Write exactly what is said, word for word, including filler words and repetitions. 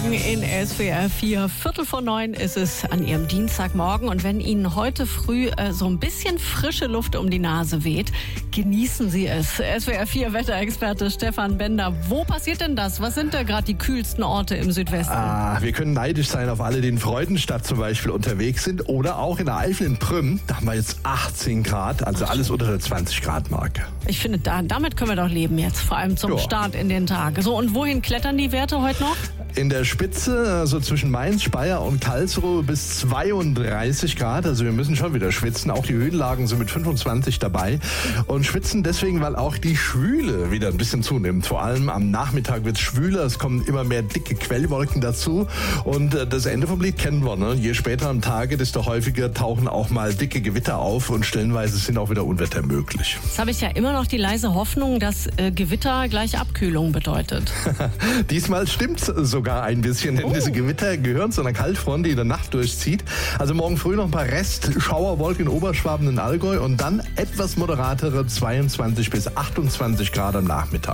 Morgen in S W R vier. Viertel vor neun ist es an Ihrem Dienstagmorgen. Und wenn Ihnen heute früh äh, so ein bisschen frische Luft um die Nase weht, genießen Sie es. S W R vier Wetterexperte Stefan Bender. Wo passiert denn das? Was sind da gerade die kühlsten Orte im Südwesten? Ah, wir können neidisch sein auf alle, die in Freudenstadt zum Beispiel unterwegs sind. Oder auch in der Eifel in Prüm. Da haben wir jetzt achtzehn Grad, also alles unter der zwanzig Grad Marke. Ich finde, da, damit können wir doch leben jetzt, vor allem zum ja. Start in den Tag. So, und wohin klettern die Werte heute noch? In der Spitze, also zwischen Mainz, Speyer und Karlsruhe bis zweiunddreißig Grad. Also wir müssen schon wieder schwitzen. Auch die Höhenlagen sind mit fünfundzwanzig dabei. Und schwitzen deswegen, weil auch die Schwüle wieder ein bisschen zunimmt. Vor allem am Nachmittag wird es schwüler. Es kommen immer mehr dicke Quellwolken dazu. Und das Ende vom Lied kennen wir. Ne? Je später am Tage, desto häufiger tauchen auch mal dicke Gewitter auf. Und stellenweise sind auch wieder Unwetter möglich. Jetzt habe ich ja immer noch die leise Hoffnung, dass äh, Gewitter gleich Abkühlung bedeutet. Diesmal stimmt's sogar ein bisschen, denn oh. diese Gewitter gehören zu einer Kaltfront, die in der Nacht durchzieht. Also morgen früh noch ein paar Rest-Schauerwolken in Oberschwaben und Allgäu und dann etwas moderatere zweiundzwanzig bis achtundzwanzig Grad am Nachmittag.